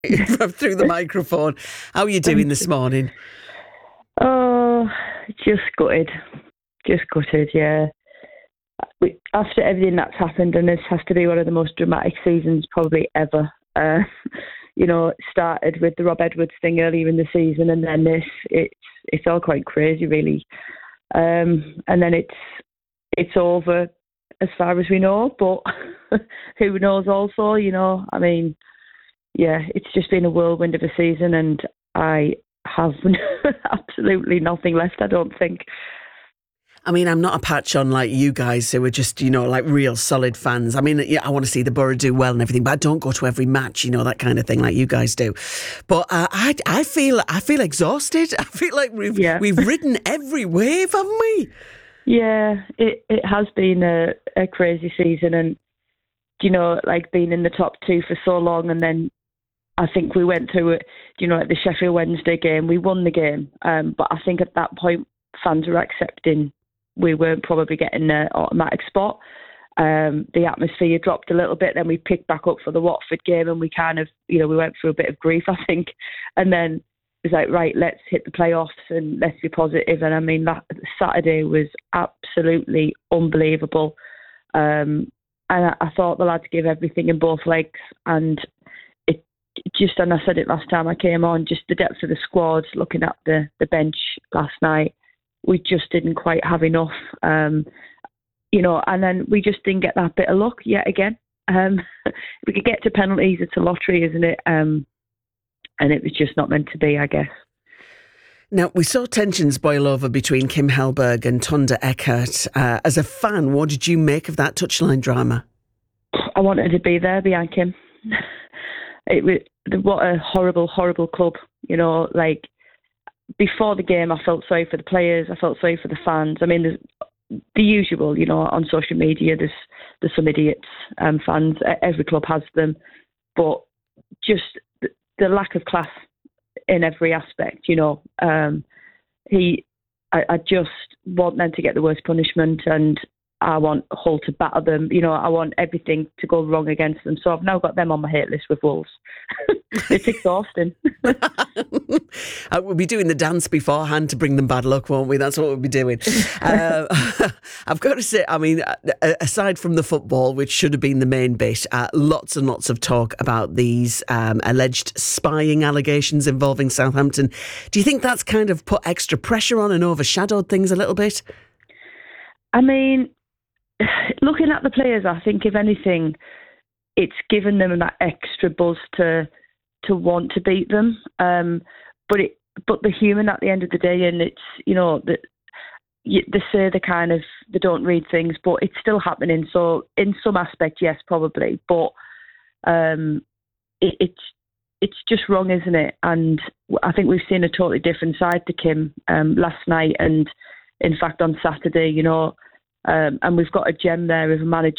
through the microphone. How are you doing this morning? Oh, just gutted. Just gutted, yeah. After everything that's happened, and this has to be one of the most dramatic seasons probably ever. It started with the Rob Edwards thing earlier in the season, and then this. It's all quite crazy, really. And then it's over as far as we know, but who knows also, I mean, yeah, it's just been a whirlwind of a season, and I have absolutely nothing left, I don't think. I mean, I'm not a patch on like you guys who are just, like real solid fans. I mean, yeah, I want to see the Borough do well and everything, but I don't go to every match, that kind of thing like you guys do. But I feel exhausted. I feel like we've ridden every wave, haven't we? Yeah, it has been a crazy season, and like being in the top two for so long, and then I think we went through it. At the Sheffield Wednesday game, we won the game, but I think at that point fans were accepting we weren't probably getting an automatic spot. The atmosphere dropped a little bit, then we picked back up for the Watford game, and we kind of, we went through a bit of grief, I think, and then it was like, right, let's hit the playoffs and let's be positive. And I mean, that Saturday was absolutely unbelievable. And I thought the lads gave everything in both legs, and and I said it last time I came on, just the depth of the squad, looking at the bench last night, we just didn't quite have enough, and then we just didn't get that bit of luck yet again. We could get to penalties, it's a lottery, isn't it? And it was just not meant to be, I guess. Now, we saw tensions boil over between Kim Hellberg and Tonda Eckert. As a fan, what did you make of that touchline drama? I wanted to be there behind Kim. What a horrible, horrible club. Like, before the game, I felt sorry for the players. I felt sorry for the fans. I mean, the usual, on social media, there's some idiots, fans. Every club has them. But just the lack of class in every aspect, I just want them to get the worst punishment, and I want Hull to batter them. I want everything to go wrong against them. So I've now got them on my hate list with Wolves. It's exhausting. We'll be doing the dance beforehand to bring them bad luck, won't we? That's what we'll be doing. I've got to say, I mean, aside from the football, which should have been the main bit, lots and lots of talk about these alleged spying allegations involving Southampton. Do you think that's kind of put extra pressure on and overshadowed things a little bit? I mean, looking at the players, I think if anything, it's given them that extra buzz to want to beat them. But they're human at the end of the day, and it's that they say they don't read things, but it's still happening. So in some aspect, yes, probably, but it's just wrong, isn't it? And I think we've seen a totally different side to Kim last night, and in fact on Saturday, and we've got a gem there of a manager